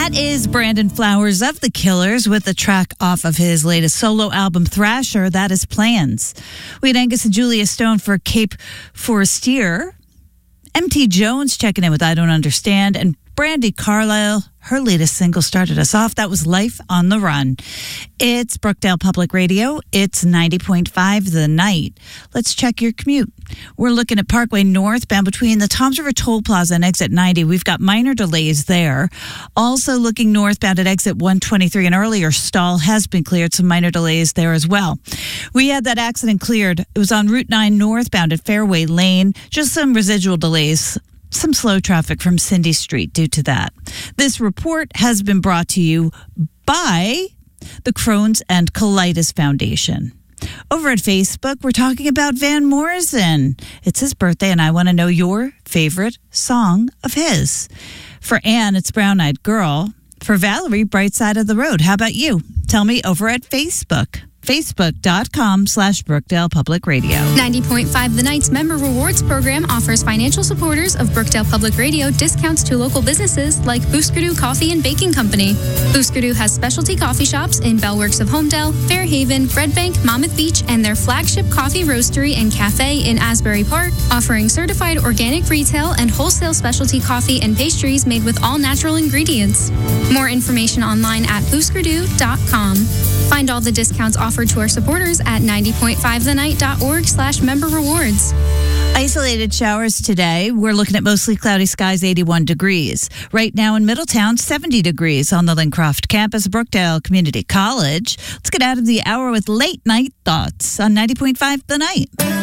That is Brandon Flowers of The Killers with the track off of his latest solo album, Thrasher. That is Plans. We had Angus and Julia Stone for Cape Forestier. MT Jones checking in with I Don't Understand. And Brandi Carlile, her latest single started us off. That was Life on the Run. It's Brookdale Public Radio. It's 90.5 The Night. Let's check your commute. We're looking at Parkway northbound between the Toms River Toll Plaza and exit 90. We've got minor delays there. Also looking northbound at exit 123. An earlier stall has been cleared. Some minor delays there as well. We had that accident cleared. It was on Route 9 northbound at Fairway Lane. Just some residual delays. Some slow traffic from Cindy Street due to that. This report has been brought to you by the Crohn's and Colitis Foundation. Over at Facebook, we're talking about Van Morrison. It's his birthday, and I want to know your favorite song of his. For Anne, it's Brown Eyed Girl. For Valerie, Bright Side of the Road. How about you? Tell me over at Facebook. Facebook.com/Brookdale Public Radio. 90.5 The Night's Member Rewards Program offers financial supporters of Brookdale Public Radio discounts to local businesses like Booskerdoo Coffee and Baking Company. Booskerdoo has specialty coffee shops in Bellworks of Homedale, Fairhaven, Red Bank, Monmouth Beach, and their flagship coffee roastery and cafe in Asbury Park, offering certified organic retail and wholesale specialty coffee and pastries made with all natural ingredients. More information online at booskerdoo.com. Find all the discounts offered to our supporters at 90.5thenight.org/member rewards. Isolated showers today. We're looking at mostly cloudy skies, 81 degrees. Right now in Middletown, 70 degrees on the Lincroft campus, Brookdale Community College. Let's get out of the hour with late night thoughts on 90.5 The Night.